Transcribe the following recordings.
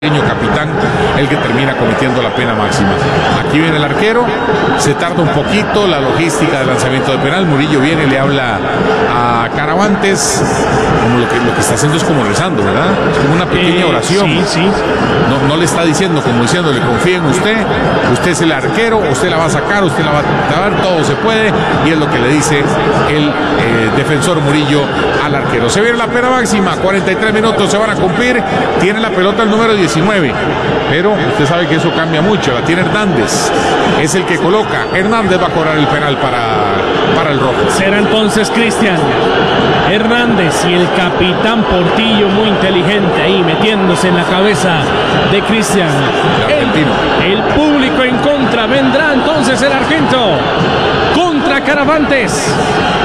Capitán, el que termina cometiendo la pena máxima. Aquí viene el arquero, se tarda un poquito la logística del lanzamiento de penal. Murillo viene, le habla a Caravantes, como lo que está haciendo es como rezando, ¿verdad? Es como una pequeña oración. Sí. No le está diciendo, como diciéndole, confíe en usted es el arquero, usted la va a sacar, usted la va a dar, todo se puede, y es lo que le dice el defensor Murillo al arquero. Se viene la pena máxima, 43 minutos se van a cumplir, tiene la pelota el número 19, pero usted sabe que eso cambia mucho, la tiene Hernández, es el que coloca, Hernández va a cobrar el penal para el rojo. Será entonces Cristian Hernández y el capitán Portillo, muy inteligente ahí, metiéndose en la cabeza de Cristian. El público en contra, vendrá entonces el argento contra Caravantes.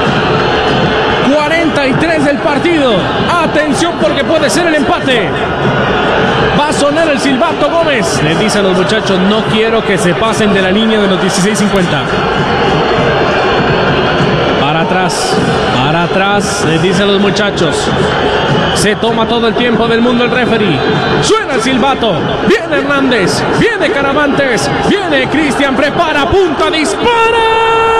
43 del partido. Atención porque puede ser el empate. Va a sonar el silbato Gómez. Les dice a los muchachos, no quiero que se pasen de la línea de los 16:50. Para atrás, les dice a los muchachos. Se toma todo el tiempo del mundo el referee. Suena el silbato. Viene Hernández, viene Caravantes, viene Cristian, prepara, punta, dispara.